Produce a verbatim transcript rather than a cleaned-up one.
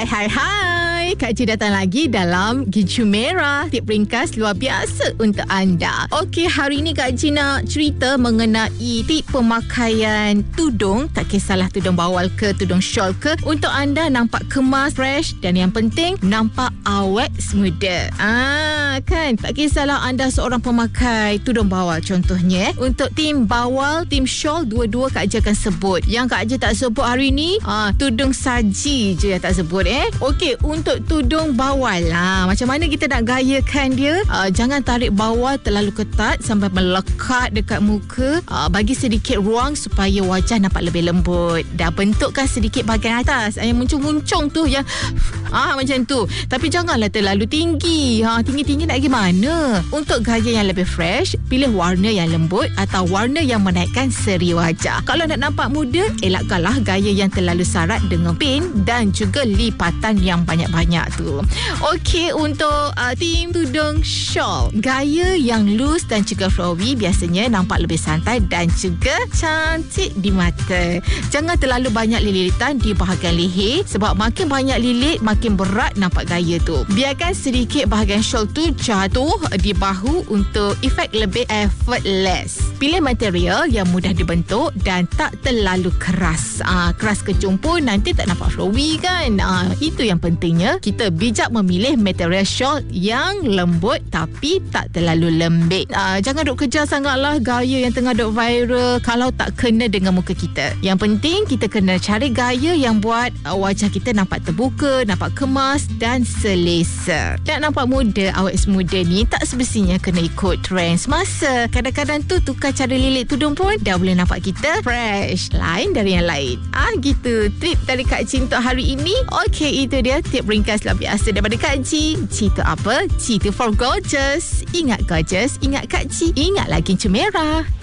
Hai hai hai, Kak Ci datang lagi dalam Gincu Merah, tip ringkas luar biasa untuk anda. Okey, hari ni Kak Ci nak cerita mengenai tip pemakaian tudung, tak kisahlah tudung bawal ke tudung shawl ke, untuk anda nampak kemas, fresh dan yang penting nampak awet muda. Ah, kan? Tak kisahlah anda seorang pemakai tudung bawal contohnya. Eh. Untuk tim bawal, tim shawl, dua-dua Kak Ci akan sebut. Yang Kak Ci tak sebut hari ni, ah, tudung saji je yang tak sebut eh. Okey, untuk tudung bawal lah, macam mana kita nak gayakan dia? Uh, jangan tarik bawal terlalu ketat sampai melekat dekat muka. Uh, bagi sedikit ruang supaya wajah nampak lebih lembut. Dah bentukkan sedikit bahagian atas yang muncung-muncung tu, yang ah macam tu. Tapi janganlah terlalu tinggi. Ha, tinggi-tinggi nak gimana? Untuk gaya yang lebih fresh, pilih warna yang lembut atau warna yang menaikkan seri wajah. Kalau nak nampak muda, elakkanlah gaya yang terlalu sarat dengan pin dan juga lipatan yang banyak-banyak tu. Okey, untuk uh, tim tudung shawl, gaya yang loose dan juga flowy biasanya nampak lebih santai dan juga cantik di mata. Jangan terlalu banyak lilitan di bahagian leher, sebab makin banyak lilit makin berat nampak gaya tu. Biarkan sedikit bahagian shawl tu jatuh di bahu untuk efek lebih effortless. Pilih material yang mudah dibentuk dan tak terlalu keras. Ah, keras kejung pun nanti tak nampak flowy kan. Ah, itu yang pentingnya. Kita bijak memilih material shawl yang lembut tapi tak terlalu lembik. Ah, jangan duk kejar sangatlah gaya yang tengah duk viral kalau tak kena dengan muka kita. Yang penting kita kena cari gaya yang buat uh, wajah kita nampak terbuka, nampak kemas dan selesa. Nak nampak muda, awet muda ni tak semestinya kena ikut trend semasa. Kadang-kadang tu tukar cara lilit tudung pun dah boleh nampak kita fresh, lain dari yang lain. Ah, gitu. Tip dari Kak Ci untuk hari ini. Okey, itu dia tip ringkas luar biasa daripada Kak Ci. Ci tu apa? Ci tu for gorgeous. Ingat gorgeous, ingat Kak Ci, ingat lagi Gincu Merah.